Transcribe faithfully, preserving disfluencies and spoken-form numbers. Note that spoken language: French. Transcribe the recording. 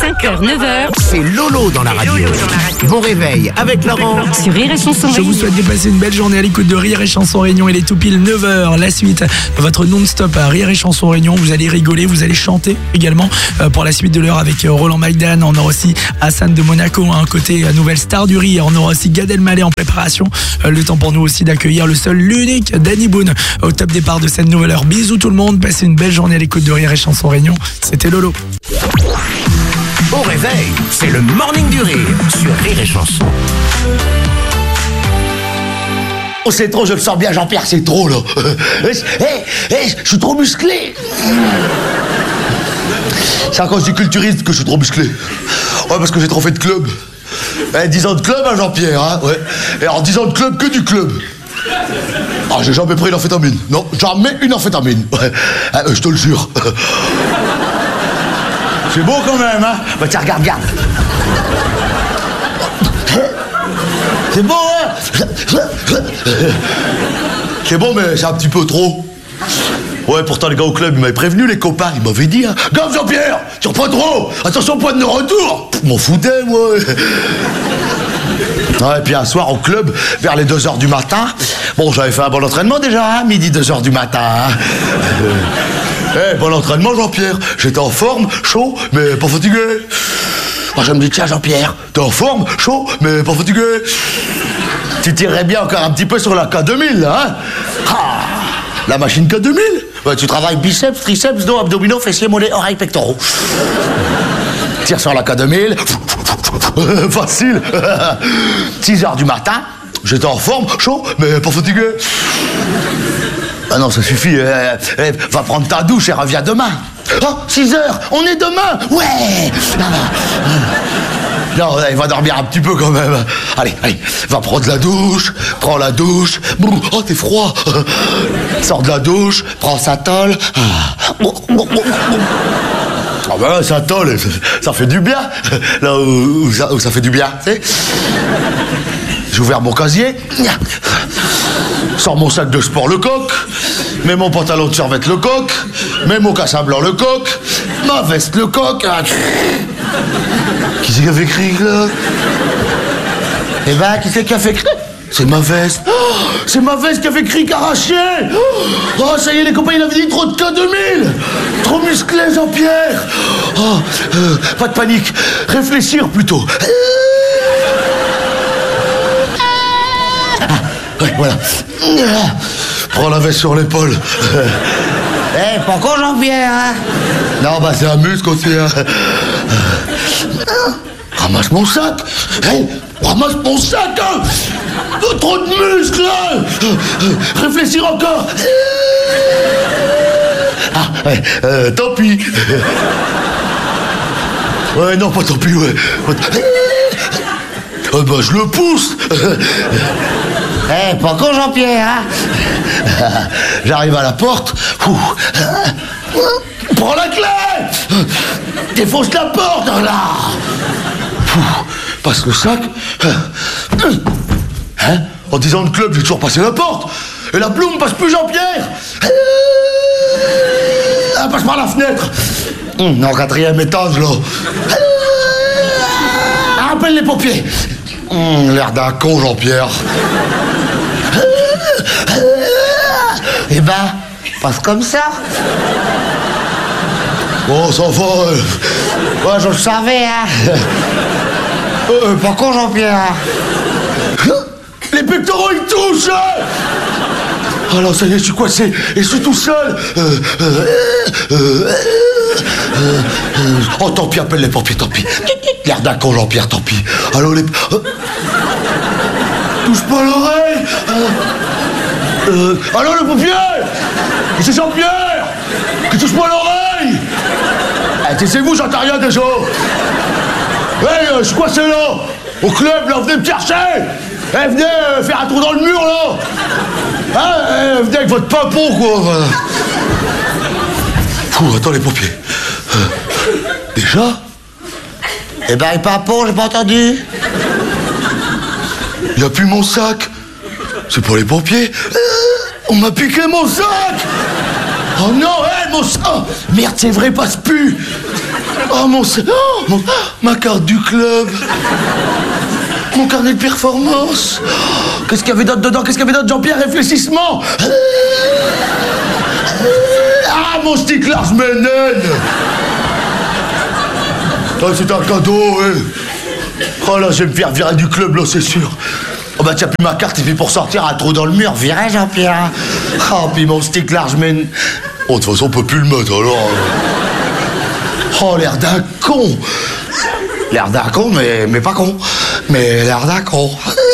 cinq heures, neuf heures. C'est Lolo dans la radio. Bon réveil avec Laurent. Sur Rire et Chanson Je vous souhaite de passer une belle journée à l'écoute de Rire et Chanson Réunion. Il est tout pile neuf heures. La suite, votre non-stop à Rire et Chanson Réunion. Vous allez rigoler, vous allez chanter également euh, pour la suite de l'heure avec euh, Roland Maïdan. On aura aussi Hassan de Monaco, un hein, côté euh, nouvelle star du rire. On aura aussi Gad Elmaleh en préparation. Euh, le temps pour nous aussi d'accueillir le seul, l'unique Danny Boone au top départ de cette nouvelle heure. Bisous tout le monde. Passez une belle journée à l'écoute de Rire et Chanson Réunion. C'était Lolo. Au réveil, c'est le morning du rire sur Rire et Chanson. Oh, c'est trop, je le sens bien, Jean-Pierre, c'est trop, là. Hé, hé, hé, je suis trop musclé. C'est à cause du culturiste que je suis trop musclé. Ouais, parce que j'ai trop fait de club. Eh, dix ans de club, hein, Jean-Pierre, hein, ouais. Et alors, dix ans de club que du club. Ah, j'ai jamais pris une amphétamine. Non, jamais une amphétamine. Ouais, ah, euh, je te le jure. C'est beau quand même, hein. Bah tiens, regarde, regarde. C'est beau, hein. C'est bon, mais c'est un petit peu trop. Ouais, pourtant, les gars au club, ils m'avaient prévenu, les copains, ils m'avaient dit, hein. Gaffe, Jean-Pierre, tu reprends trop. Attention, point de non-retour. M'en foutais, moi. Ouais, et puis un soir au club, vers les deux heures du matin, bon, j'avais fait un bon entraînement déjà, hein, midi deux heures du matin. Hein. Eh, hey, bon entraînement, Jean-Pierre. J'étais en forme, chaud, mais pas fatigué. Moi, je me dis, tiens, Jean-Pierre, t'es en forme, chaud, mais pas fatigué. Tu tirerais bien encore un petit peu sur la K deux mille, hein. Ah, la machine K deux mille. Ouais, tu travailles biceps, triceps, dos, abdominaux, fessiers, mollets, oreilles, pectoraux. Tire sur la K deux mille. Facile. six heures du matin, j'étais en forme, chaud, mais pas fatigué. Ah non, ça suffit. Euh, euh, va prendre ta douche et reviens demain. Oh, six heures, on est demain. Ouais. Non, il va dormir un petit peu quand même. Allez, allez, va prendre la douche, prends la douche. Oh, t'es froid. Sors de la douche, prends sa tôle. Ah ben, sa tôle, ça fait du bien. Là où, où, ça, où ça fait du bien, tu sais. J'ai ouvert mon casier. Sors mon sac de sport le coq, mets mon pantalon de survêt le coq, mets mon cassin blanc le coq, ma veste le coq. Qui c'est qui a fait cric là? Eh ben, qui c'est qui a fait cric? C'est ma veste. Oh, c'est ma veste qui a fait cric arraché. Oh, ça y est, les copains, ils avaient dit trop de K deux mille. Trop musclé, Jean-Pierre. Oh, euh, pas de panique, réfléchir plutôt. Ouais, voilà. Prends la veste sur l'épaule. Eh, hey, pas con, Jean-Pierre, hein? Non, bah c'est un muscle aussi, hein. Ramasse mon sac. Hey, ramasse mon sac, hein. Trop de muscles, hein. Réfléchir encore. Ah, ouais, euh, tant pis. Ouais, non, pas tant pis, ouais. Euh, bah, je le pousse. Eh, hey, pas con, Jean-Pierre, hein? J'arrive à la porte. Prends la clé. Défonce la porte, là. Passe le sac. Hein? En dix ans de club, j'ai toujours passé la porte. Et la plume passe plus, Jean-Pierre. Elle passe par la fenêtre. Hum, en quatrième étage, là. Appelle les pompiers. Hum, l'air d'un con, Jean-Pierre. Eh ben, passe comme ça. Bon, ça va. Ouais, je le savais, hein. euh, pas con, Jean-Pierre. Les pectoraux, ils touchent. Ah là, ça y est, je suis coincé. Et je suis tout seul. Euh, euh, euh, euh, euh, oh, tant pis, appelle les pompiers, tant pis. L'air d'un con, Jean-Pierre, tant pis. Allô, les... Euh, touche pas l'oreille. Euh, euh, allô, le pompier. C'est Jean-Pierre. Qui touche pas l'oreille. Eh, taisez-vous, j'entends rien déjà. Eh, hey, euh, je suis coincé là. Au club, là, venez me chercher. Eh, hey, venez euh, faire un trou dans le mur, là. Hein, eh, venez avec votre pimpon, quoi. Fou, attends, les pompiers. Euh, déjà? Eh ben, pimpon, j'ai pas entendu. Il a plus mon sac. C'est pour les pompiers. Euh, on m'a piqué mon sac. Oh non, hé, hey, mon sac. Merde, c'est vrai, passe plus. Oh mon, oh, mon... Ma carte du club. Mon carnet de performance. Oh, qu'est-ce qu'il y avait d'autre dedans? Qu'est-ce qu'il y avait d'autre? Jean-Pierre, réfléchissement. Ah, mon stick large Menen. Oh, c'est un cadeau, hein. Oh là, je vais me faire virer du club, là, c'est sûr. Oh bah tiens, puis ma carte, il fait pour sortir un trou dans le mur. Virez, Jean-Pierre. Oh, puis mon stick large Menen. Oh, de toute façon, on peut plus le mettre, alors. Oh, l'air d'un con. L'air d'un con, mais, mais pas con. Mais l'air d'un con.